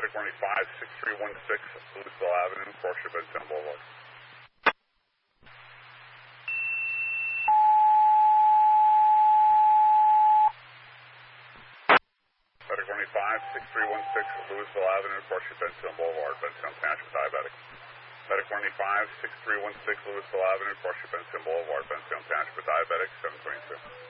Medic running 56316 Louisville Avenue, Forship Benson Boulevard. Medic running 56316 Louisville Avenue, Forship Benson Boulevard, Benson Patch with diabetic. Medic running 56316 Louisville Avenue, Forship Benson Boulevard, Benson Patch with diabetic, 722.